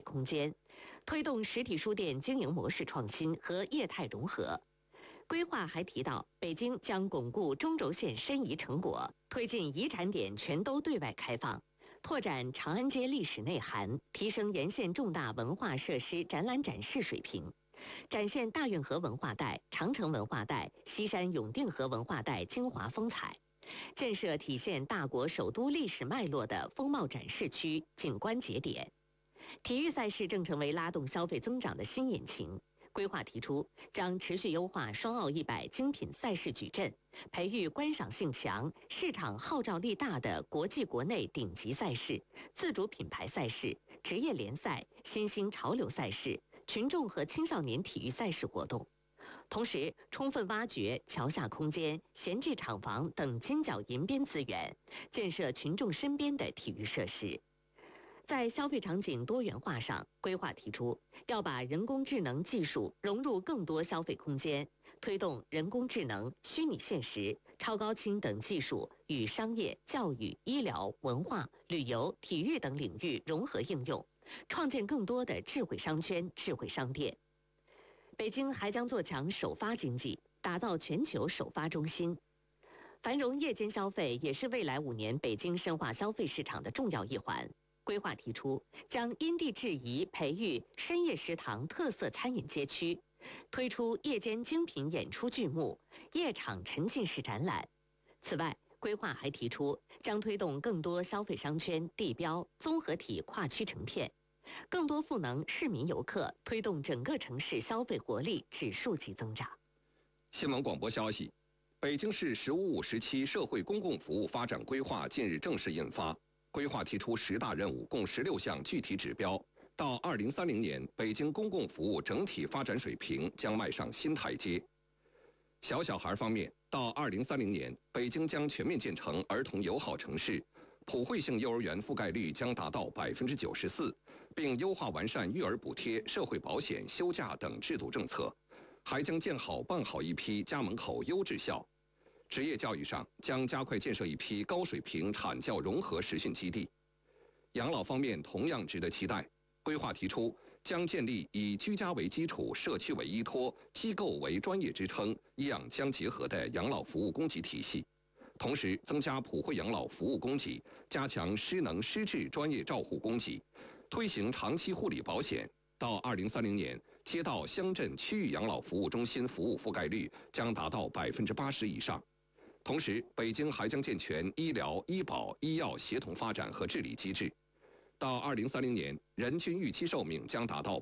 空间，推动实体书店经营模式创新和业态融合。规划还提到，北京将巩固中轴线申遗成果，推进遗产点全都对外开放，拓展长安街历史内涵，提升沿线重大文化设施展览展示水平，展现大运河文化带、长城文化带、西山永定河文化带精华风采，建设体现大国首都历史脉络的风貌展示区、景观节点。体育赛事正成为拉动消费增长的新引擎。规划提出，将持续优化双奥100精品赛事矩阵，培育观赏性强、市场号召力大的国际国内顶级赛事、自主品牌赛事、职业联赛、新兴潮流赛事、群众和青少年体育赛事活动。同时，充分挖掘桥下空间、闲置厂房等金角银边资源，建设群众身边的体育设施。在消费场景多元化上，规划提出要把人工智能技术融入更多消费空间，推动人工智能、虚拟现实、超高清等技术与商业、教育、医疗、文化、旅游、体育等领域融合应用，创建更多的智慧商圈、智慧商店。北京还将做强首发经济，打造全球首发中心。繁荣夜间消费也是未来5年北京深化消费市场的重要一环。规划提出，将因地制宜培育深夜食堂特色餐饮街区，推出夜间精品演出剧目、夜场沉浸式展览。此外，规划还提出，将推动更多消费商圈、地标、综合体跨区成片，更多赋能市民游客，推动整个城市消费活力指数级增长。 新闻广播消息：北京市“十五五”时期社会公共服务发展规划近日正式印发。规划提出10大任务，共16项具体指标。到2030年，北京公共服务整体发展水平将迈上新台阶。小孩方面，到2030年，北京将全面建成儿童友好城市，普惠性幼儿园覆盖率将达到94%，并优化完善育儿补贴、社会保险、休假等制度政策，还将建好办好一批家门口优质校。职业教育上将加快建设一批高水平产教融合实训基地。养老方面同样值得期待，规划提出将建立以居家为基础、社区为依托、机构为专业支撑、医养相结合的养老服务供给体系，同时增加普惠养老服务供给，加强失能失智专业照护供给，推行长期护理保险。到2030年，街道、乡镇、区域养老服务中心服务覆盖率将达到80%以上。同时，北京还将健全医疗、医保、医药协同发展和治理机制。到2030年，人均预期寿命将达到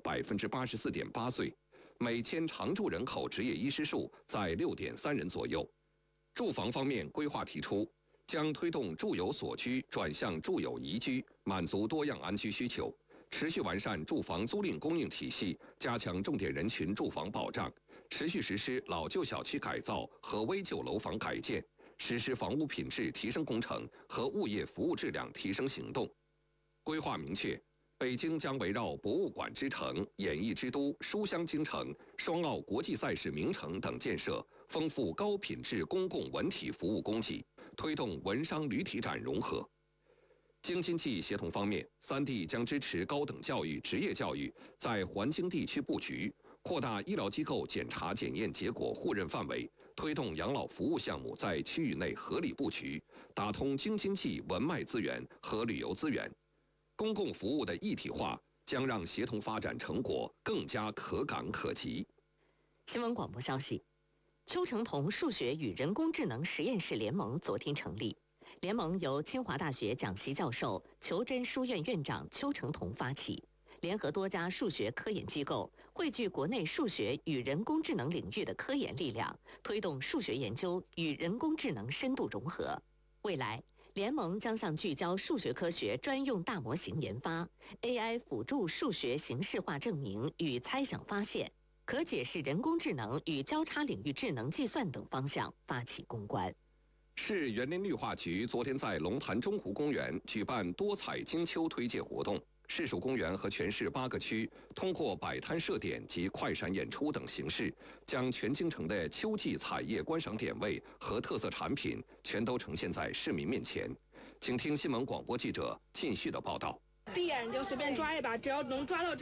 84.8岁，每1000常住人口执业医师数在6.3人左右。住房方面，规划提出将推动住有所居转向住有宜居，满足多样安居需求。持续完善住房租赁供应体系，加强重点人群住房保障，持续实施老旧小区改造和危旧楼房改建，实施房屋品质提升工程和物业服务质量提升行动。规划明确，北京将围绕博物馆之城、演艺之都、书香京城、双奥国际赛事名城等建设，丰富高品质公共文体服务供给，推动文商旅体展融合。京津冀协同方面，3地将支持高等教育、职业教育在环京地区布局，扩大医疗机构检查检验结果互认范围，推动养老服务项目在区域内合理布局，打通京津冀文脉资源和旅游资源。公共服务的一体化将让协同发展成果更加可感可及。 新闻广播消息：邱成桐数学与人工智能实验室联盟昨天成立。联盟由清华大学讲席教授、裘真书院院长邱成桐发起，联合多家数学科研机构，汇聚国内数学与人工智能领域的科研力量，推动数学研究与人工智能深度融合。未来，联盟将向聚焦数学科学专用大模型研发、AI 辅助数学形式化证明与猜想发现、可解释人工智能与交叉领域智能计算等方向发起攻关。 市园林绿化局昨天在龙潭中湖公园举办多彩金秋推介活动，市属公园和全市8个区通过摆摊设点及快闪演出等形式，将全京城的秋季彩叶观赏点位和特色产品全都呈现在市民面前。请听新闻广播记者靳旭的报道。 闭眼就随便抓一把，只要能抓到